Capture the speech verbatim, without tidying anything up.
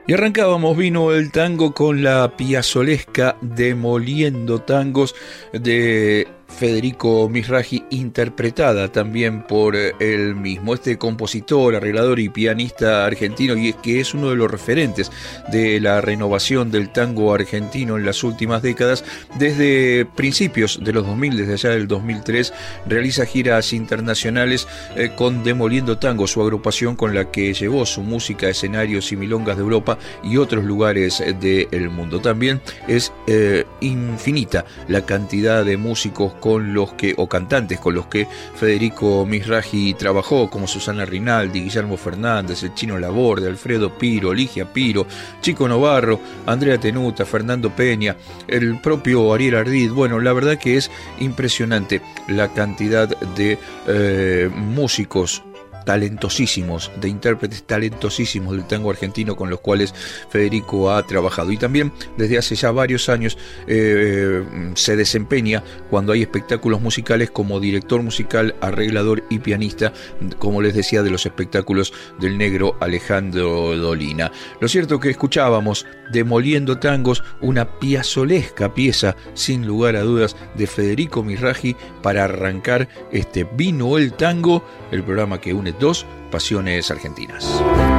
Y arrancábamos, vino el tango con la piazolesca Demoliendo Tangos de Federico Mizrahi, interpretada también por él mismo, este compositor, arreglador y pianista argentino, y que es uno de los referentes de la renovación del tango argentino en las últimas décadas. Desde principios de los dos mil, desde allá del dos mil tres, realiza giras internacionales eh, con Demoliendo Tango, su agrupación con la que llevó su música a escenarios y milongas de Europa y otros lugares del mundo. También es eh, infinita la cantidad de músicos con los que, o cantantes con los que Federico Mizrahi trabajó, como Susana Rinaldi, Guillermo Fernández, el Chino Laborde, Alfredo Piro, Ligia Piro, Chico Novarro, Andrea Tenuta, Fernando Peña, el propio Ariel Ardid. Bueno, la verdad que es impresionante la cantidad de eh, músicos talentosísimos, de intérpretes talentosísimos del tango argentino con los cuales Federico ha trabajado. Y también desde hace ya varios años eh, se desempeña cuando hay espectáculos musicales como director musical, arreglador y pianista, como les decía, de los espectáculos del negro Alejandro Dolina. Lo cierto que escuchábamos Demoliendo Tangos, una piazolesca pieza, sin lugar a dudas, de Federico Mizrahi para arrancar este Vino el Tango, el programa que une dos pasiones argentinas.